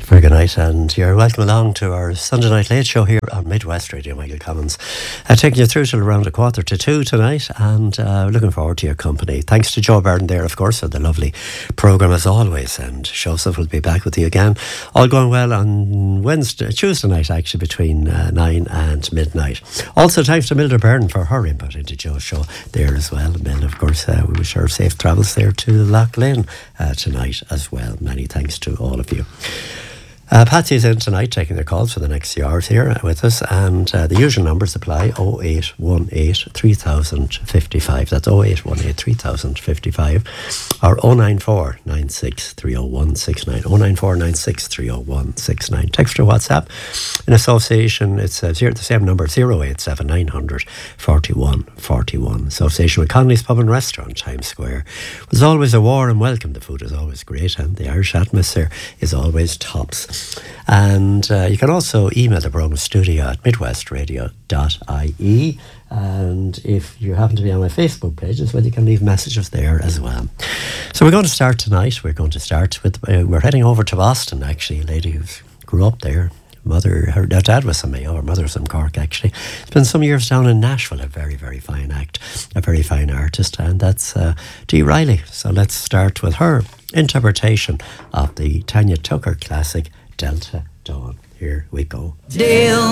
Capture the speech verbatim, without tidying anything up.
Very good night, and you're welcome along to our Sunday Night Late Show here on Midwest Radio. Michael Collins uh, taking you through till around a quarter to two tonight, and uh, looking forward to your company. Thanks to Joe Byrne there, of course, for the lovely programme as always, and Joseph will be back with you again. All going well on Wednesday, Tuesday night actually, between uh, nine and midnight. Also thanks to Mildred Byrne for her input into Joe's show there as well. Mildred, of course, uh, we wish her safe travels there to Lough Lynn uh, tonight as well. Many thanks to all of you. Uh, Patsy is in tonight taking their calls for the next few hours here with us, and uh, the usual numbers apply: oh eight one eight, three thousand fifty-five. That's oh eight one eight, three thousand fifty-five, or oh nine four nine six, three oh one six nine, oh nine four nine six, three oh one six nine. Text or WhatsApp in association, it's uh, zero, the same number, oh eight seven nine hundred forty-one forty-one. Association with Connolly's Pub and Restaurant, Times Square. It was always a warm welcome. The food is always great, and the Irish atmosphere is always tops. And uh, you can also email the program studio at midwestradio dot I E, and if you happen to be on my Facebook page as well, you can leave messages there as well. So we're going to start tonight. We're going to start with uh, we're heading over to Boston, actually. A lady who grew up there. Mother, her, her dad was from Mayo, her mother's from Cork, actually. Spent some years down in Nashville, a very, very fine act, a very fine artist, and that's uh, Dee Riley. So let's start with her interpretation of the Tanya Tucker classic Delta Dawn. Here we go. Deal.